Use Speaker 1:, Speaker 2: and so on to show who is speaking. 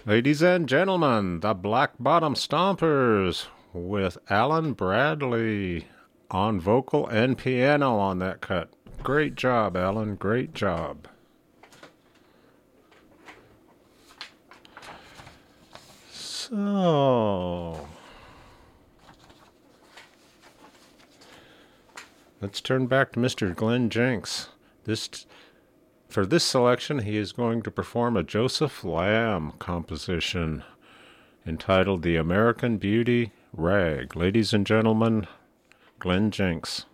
Speaker 1: Ladies and gentlemen, the Black Bottom Stompers with Alan Bradley on vocal and piano on that cut. Great job, Alan. Great job. So, let's turn back to Mr. Glenn Jenks. For this selection, he is going to perform a Joseph Lamb composition entitled The American Beauty Rag. Ladies and gentlemen, Glenn Jenks.